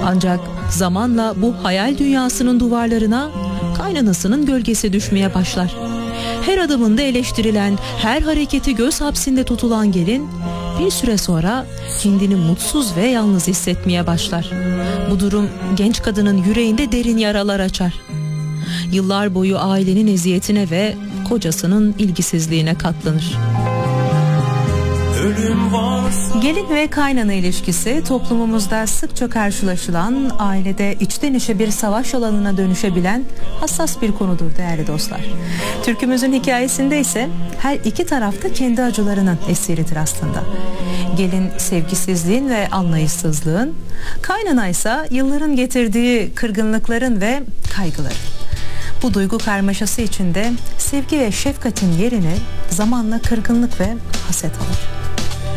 Ancak zamanla bu hayal dünyasının duvarlarına kaynanasının gölgesi düşmeye başlar. Her adımında eleştirilen, her hareketi göz hapsinde tutulan gelin bir süre sonra kendini mutsuz ve yalnız hissetmeye başlar. Bu durum genç kadının yüreğinde derin yaralar açar. Yıllar boyu ailenin eziyetine ve kocasının ilgisizliğine katlanır. Gelin ve kaynana ilişkisi toplumumuzda sıkça karşılaşılan, ailede içten içe bir savaş alanına dönüşebilen hassas bir konudur değerli dostlar. Türkümüzün hikayesinde ise her iki tarafta kendi acılarının esiridir aslında. Gelin sevgisizliğin ve anlayışsızlığın, kaynana ise yılların getirdiği kırgınlıkların ve kaygıların. Bu duygu karmaşası içinde sevgi ve şefkatin yerini zamanla kırgınlık ve haset alır.